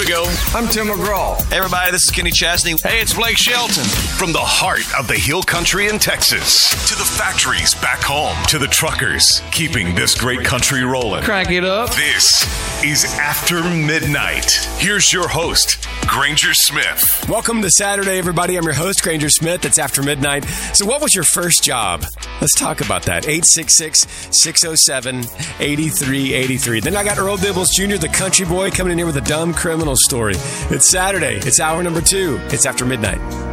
Go. I'm Tim McGraw. Hey everybody, this is Kenny Chesney. Hey, it's Blake Shelton. From the heart of the Hill Country in Texas to the factories back home to the truckers keeping this great country rolling. Crank it up. This is After Midnight. Here's your host, Granger Smith. Welcome to Saturday, everybody. I'm your host, Granger Smith. It's After Midnight. So what was your first job? Let's talk about that. 866-607-8383. Then I got Earl Dibbles Jr., the country boy, coming in here with a dumb criminal story. It's Saturday. It's hour number 2. It's After Midnight.